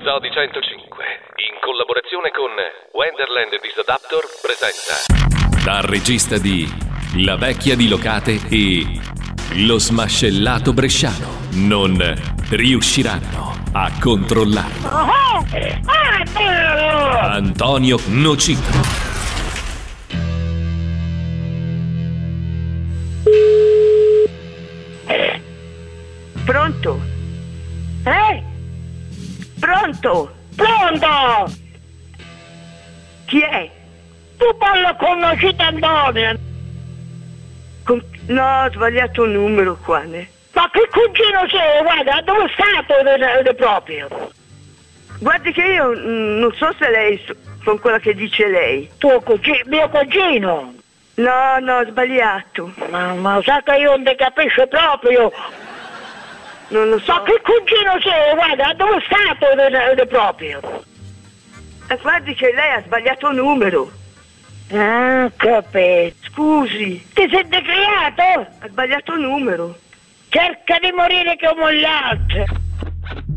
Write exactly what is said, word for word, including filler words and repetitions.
Zodi centocinque, in collaborazione con Wonderland Disadaptor, presenta dal regista di La vecchia di Locate e Lo smascellato bresciano. Non riusciranno a controllarlo. Antonio Nocito. Pronto? Eh? Pronto? Pronto? Chi è? Tu parlo con Nocito Antonio. Con... No, ho sbagliato un numero qua, ne? Ma che cugino sei? Guarda, dove state proprio? Guardi che io mh, non so se lei con quella che dice lei. Tuo cugino? Mio cugino? No, no, ho sbagliato. Ma, ma sa che io non ti capisco proprio. Non lo so. Ma che cugino sei? Guarda, dove state proprio? E guardi che lei ha sbagliato numero. Ah, capito. Scusi. Ti sei decreato? Ha sbagliato numero. Cerca di morire come gli altri.